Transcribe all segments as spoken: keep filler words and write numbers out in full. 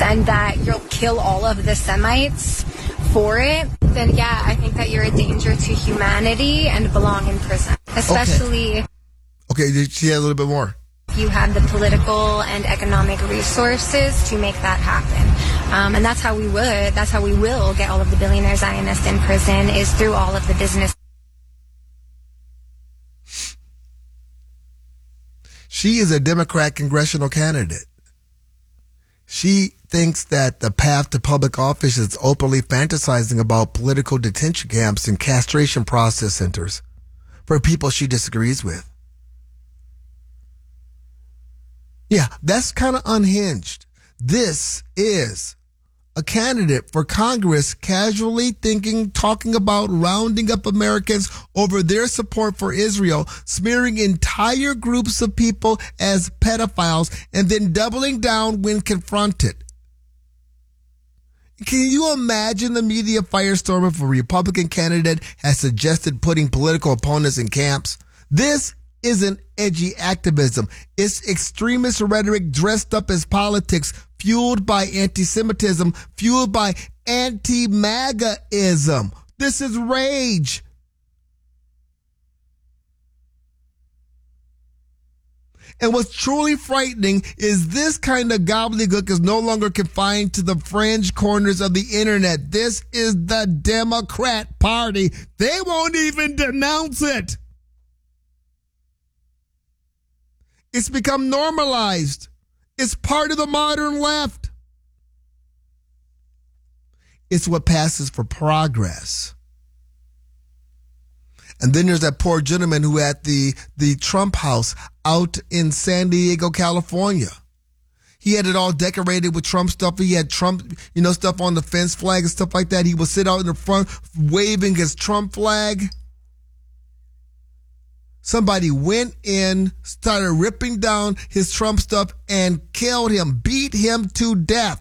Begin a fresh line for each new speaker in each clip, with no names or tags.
and that you'll kill all of the Semites for it, then yeah, I think that you're a danger to humanity and belong in prison. Especially...
Okay, okay did she have a little bit more?
If you have the political and economic resources to make that happen. Um, and that's how we would, that's how we will get all of the billionaire Zionists in prison, is through all of the business.
She is a Democrat congressional candidate. She thinks that the path to public office is openly fantasizing about political detention camps and castration process centers for people she disagrees with. Yeah, that's kind of unhinged. This is a candidate for Congress casually thinking, talking about rounding up Americans over their support for Israel, smearing entire groups of people as pedophiles, and then doubling down when confronted. Can you imagine the media firestorm if a Republican candidate has suggested putting political opponents in camps? This isn't edgy activism. It's extremist rhetoric dressed up as politics, fueled by anti-Semitism, fueled by anti-MAGAism. This is rage. And what's truly frightening is this kind of gobbledygook is no longer confined to the fringe corners of the internet. This is the Democrat Party. They won't even denounce it. It's become normalized. It's part of the modern left. It's what passes for progress. And then there's that poor gentleman who at the, the Trump house out in San Diego, California. He had it all decorated with Trump stuff. He had Trump, you know, stuff on the fence flag and stuff like that. He would sit out in the front waving his Trump flag. Somebody went in, started ripping down his Trump stuff and killed him, beat him to death.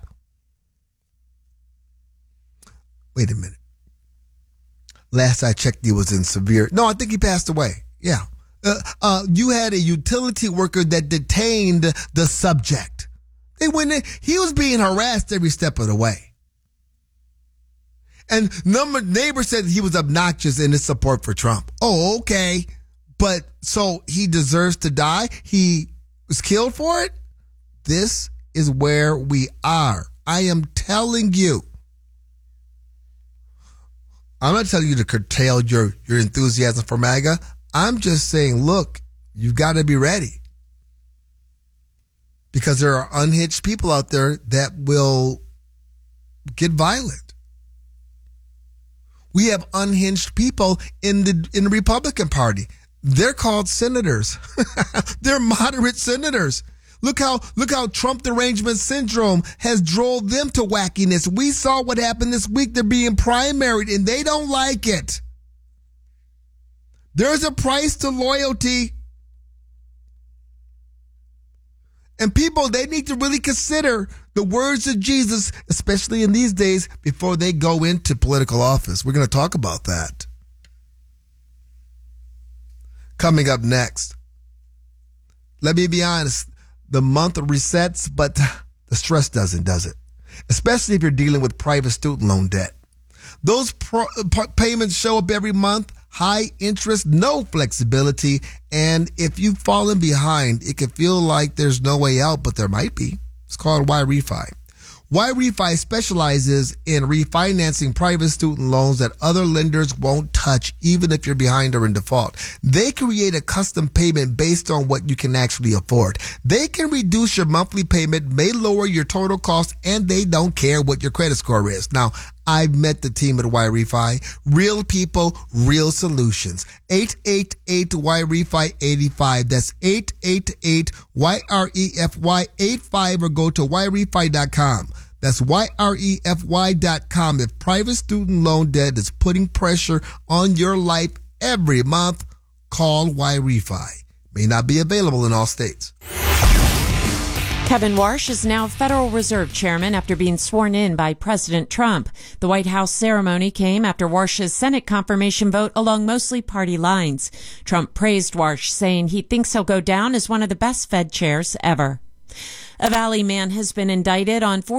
Wait a minute. Last I checked, he was in severe... No, I think he passed away. Yeah. Uh, uh, you had a utility worker that detained the subject. They went in. He was being harassed every step of the way. And number neighbor said he was obnoxious in his support for Trump. Oh, okay. But so he deserves to die? He was killed for it? This is where we are. I am telling you. I'm not telling you to curtail your, your enthusiasm for MAGA. I'm just saying, look, you've got to be ready. Because there are unhinged people out there that will get violent. We have unhinged people in the in the Republican Party. They're called senators. They're moderate senators. Look how look how Trump derangement syndrome has drove them to wackiness. We saw what happened this week. They're being primaried and they don't like it. There's a price to loyalty. And people, they need to really consider the words of Jesus, especially in these days, before they go into political office. We're going to talk about that. Coming up next. Let me be honest. The month resets, but the stress doesn't, does it? Especially if you're dealing with private student loan debt. Those pro- payments show up every month, high interest, no flexibility, and if you've fallen behind, it can feel like there's no way out, but there might be. It's called YRefi. YRefi specializes in refinancing private student loans that other lenders won't touch, even if you're behind or in default. They create a custom payment based on what you can actually afford. They can reduce your monthly payment, may lower your total cost, and they don't care what your credit score is. Now, I've met the team at YRefi. Real people, real solutions. eight eight eight Y R E F I eighty-five. That's eight eight eight Y R E F Y eighty-five or go to Y R E F I dot com. That's Y R E F Y dot com. If private student loan debt is putting pressure on your life every month, call YRefi. May not be available in all states.
Kevin Warsh is now Federal Reserve Chairman after being sworn in by President Trump. The White House ceremony came after Warsh's Senate confirmation vote along mostly party lines. Trump praised Warsh, saying he thinks he'll go down as one of the best Fed chairs ever. A Valley man has been indicted on